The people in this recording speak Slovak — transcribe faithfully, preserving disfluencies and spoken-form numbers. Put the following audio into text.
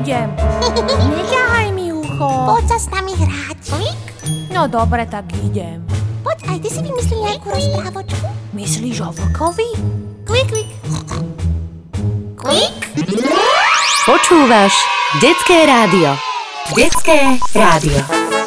idem. Neťahaj mi ucho. Poď sa s nami hrať. Kvik? No dobre, tak idem. Poď, aj ty si vymyslí nejakú rozprávočku. Myslíš o vlkovi? Kvik, kvik. Kvik? Počúvaš Detské rádio. Detské rádio.